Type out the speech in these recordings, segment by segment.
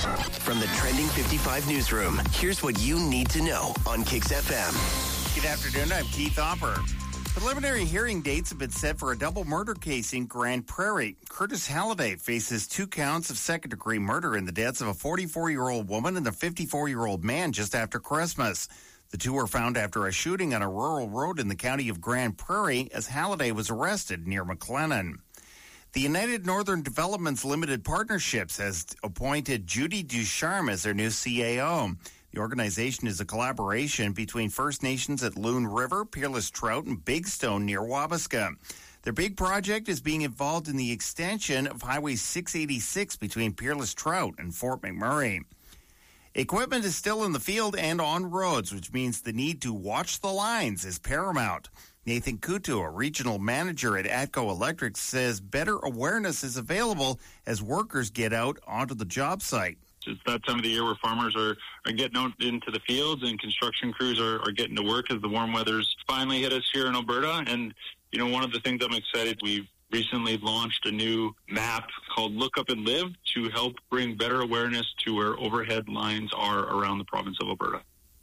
From the Trending 55 newsroom, here's what you need to know on Kix FM. Good afternoon, I'm Keith Hopper. Preliminary hearing dates have been set for a double murder case in Grand Prairie. Curtis Halliday faces 2 counts of second-degree murder in the deaths of a 44-year-old woman and a 54-year-old man just after Christmas. The two were found after a shooting on a rural road in the county of Grand Prairie as Halliday was arrested near McLennan. The United Northern Developments Limited Partnerships has appointed Judy Ducharme as their new CAO. The organization is a collaboration between First Nations at Loon River, Peerless Trout, and Big Stone near Wabasca. Their big project is being involved in the extension of Highway 686 between Peerless Trout and Fort McMurray. Equipment is still in the field and on roads, which means the need to watch the lines is paramount. Nathan Kutu, a regional manager at ATCO Electric, says better awareness is available as workers get out onto the job site. It's that time of the year where farmers are getting out into the fields and construction crews are getting to work as the warm weather's finally hit us here in Alberta. And, you know, one of the things I'm excited, we've recently launched a new map called Look Up and Live to help bring better awareness to where overhead lines are around the province of Alberta.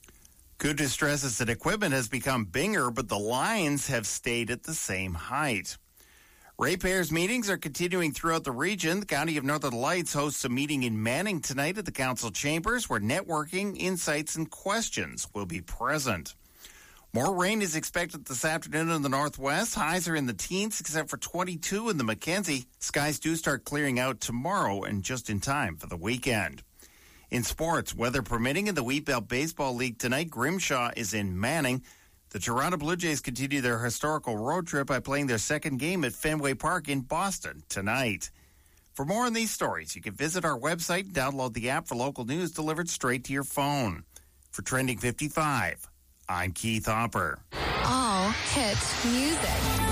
Kutu stresses that equipment has become bigger, but the lines have stayed at the same height. Ratepayers meetings are continuing throughout the region. The County of Northern Lights hosts a meeting in Manning tonight at the council chambers where networking, insights, and questions will be present. More rain is expected this afternoon in the northwest. Highs are in the teens except for 22 in the Mackenzie. Skies do start clearing out tomorrow and just in time for the weekend. In sports, weather permitting in the Wheatbelt Baseball League tonight, Grimshaw is in Manning. The Toronto Blue Jays continue their historical road trip by playing their second game at Fenway Park in Boston tonight. For more on these stories, you can visit our website and download the app for local news delivered straight to your phone. For Trending 55, I'm Keith Hopper. All hit music.